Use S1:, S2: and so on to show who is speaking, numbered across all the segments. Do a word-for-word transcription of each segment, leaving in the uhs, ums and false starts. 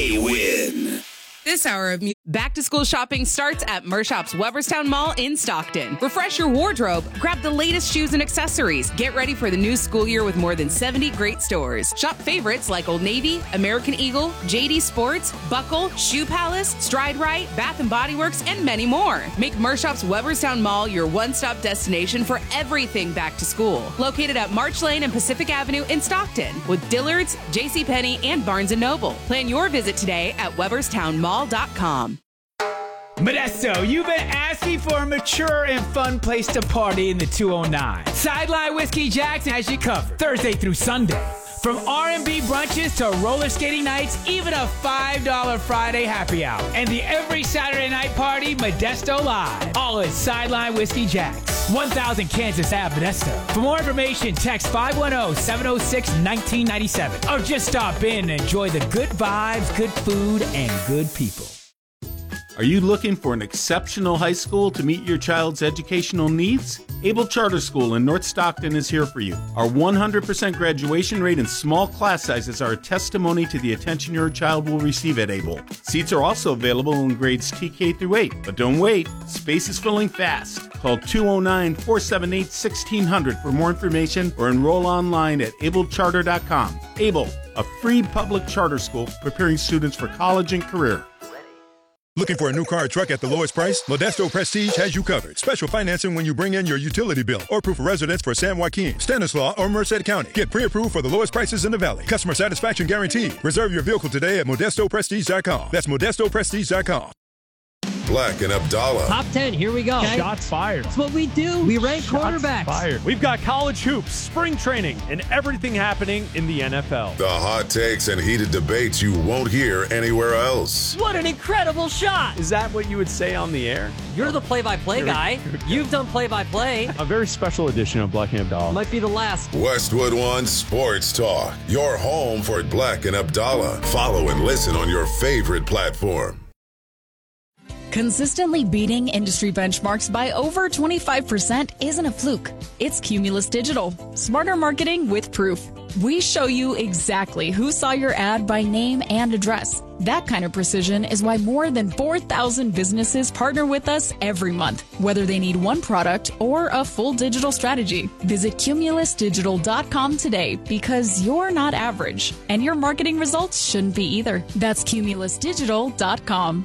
S1: K-Win.
S2: This hour of back to school shopping starts at Mershop's Weberstown Mall in Stockton. Refresh your wardrobe, grab the latest shoes and accessories. Get ready for the new school year with more than seventy great stores. Shop favorites like Old Navy, American Eagle, J D Sports, Buckle, Shoe Palace, Stride Rite, Bath and Body Works, and many more. Make Mershop's Weberstown Mall your one-stop destination for everything back to school. Located at March Lane and Pacific Avenue in Stockton with Dillard's, JCPenney, and Barnes and Noble. Plan your visit today at weberstown mall dot com.
S3: Modesto, you've been asking for a mature and fun place to party in the two oh nine. Sideline Whiskey Jackson has you covered Thursday through Sunday. From R and B brunches to roller skating nights, even a five dollar Friday happy hour. And the every Saturday night party, Modesto Live. All at Sideline Whiskey Jacks, one thousand Kansas Avenue, Modesto. For more information, text five one zero, seven zero six, one nine nine seven. Or just stop in and enjoy the good vibes, good food, and good people.
S4: Are you looking for an exceptional high school to meet your child's educational needs? Able Charter School in North Stockton is here for you. Our one hundred percent graduation rate and small class sizes are a testimony to the attention your child will receive at Able. Seats are also available in grades T K through eight. But don't wait, space is filling fast. Call two oh nine, four seven eight, one six zero zero for more information or enroll online at able charter dot com. Able, a free public charter school preparing students for college and career.
S5: Looking for a new car or truck at the lowest price? Modesto Prestige has you covered. Special financing when you bring in your utility bill or proof of residence for San Joaquin, Stanislaus, or Merced County. Get pre-approved for the lowest prices in the valley. Customer satisfaction guaranteed. Reserve your vehicle today at modesto prestige dot com. That's modesto prestige dot com.
S6: Black and Abdallah.
S7: Top ten, here we go.
S8: Okay. Shots fired.
S7: That's what we do. We rank
S8: Shots
S7: quarterbacks.
S8: Fired. We've got college hoops, spring training, and everything happening in the N F L.
S6: The hot takes and heated debates you won't hear anywhere else.
S7: What an incredible shot.
S8: Is that what you would say on the air?
S7: You're the play-by-play guy. You've done play-by-play.
S8: A very special edition of Black and Abdallah.
S7: Might be the last.
S6: Westwood One Sports Talk. Your home for Black and Abdallah. Follow and listen on your favorite platform.
S9: Consistently beating industry benchmarks by over twenty-five percent isn't a fluke. It's Cumulus Digital. Smarter marketing with proof. We show you exactly who saw your ad by name and address. That kind of precision is why more than four thousand businesses partner with us every month, whether they need one product or a full digital strategy. Visit cumulus digital dot com today because you're not average, and your marketing results shouldn't be either. That's cumulus digital dot com.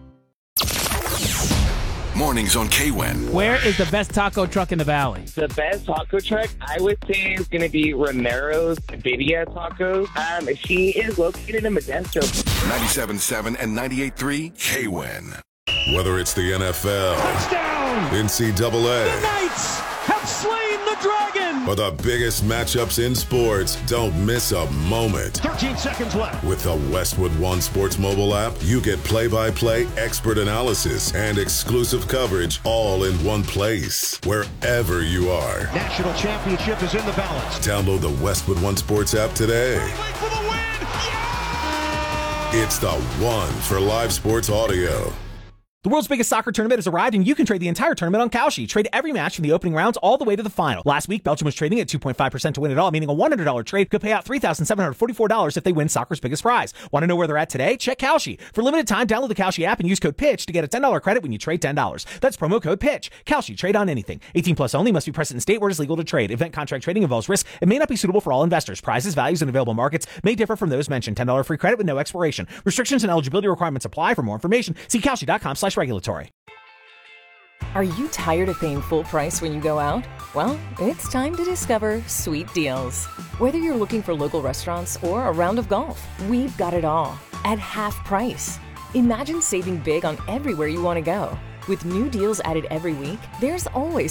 S1: Mornings on K-Win.
S3: Where is the best taco truck in the valley?
S10: The best taco truck, I would say, is going to be Romero's Birria Tacos. Um, she is located in Modesto.
S1: ninety-seven point seven and ninety-eight point three K-Win.
S6: Whether it's the N F L,
S8: Touchdown!
S6: N C double A,
S8: The Knights have slain the dragon!
S6: or the biggest matchups in sports, don't miss a moment.
S8: thirteen seconds left.
S6: With the Westwood One Sports mobile app, you get play-by-play expert analysis and exclusive coverage all in one place, wherever you are.
S8: National championship is in the balance.
S6: Download the Westwood One Sports app today.
S8: For the win! Yeah!
S6: It's the one for live sports audio.
S11: The world's biggest soccer tournament has arrived, and you can trade the entire tournament on Kalshi. Trade every match from the opening rounds all the way to the final. Last week, Belgium was trading at two point five percent to win it all, meaning a one hundred dollars trade could pay out three thousand seven hundred forty-four dollars if they win soccer's biggest prize. Want to know where they're at today? Check Kalshi. For limited time, download the Kalshi app and use code PITCH to get a ten dollars credit when you trade ten dollars. That's promo code PITCH. Kalshi. Trade on anything. eighteen plus only. Must be present in state where it is legal to trade. Event contract trading involves risk and may not be suitable for all investors. Prizes, values, and available markets may differ from those mentioned. ten dollars free credit with no expiration. Restrictions and eligibility requirements apply. For more information, see kalshi dot com slash regulatory.
S12: Are you tired of paying full price when you go out? Well, it's time to discover Sweet Deals. Whether you're looking for local restaurants or a round of golf, we've got it all at half price. Imagine saving big on everywhere you want to go. With new deals added every week, there's always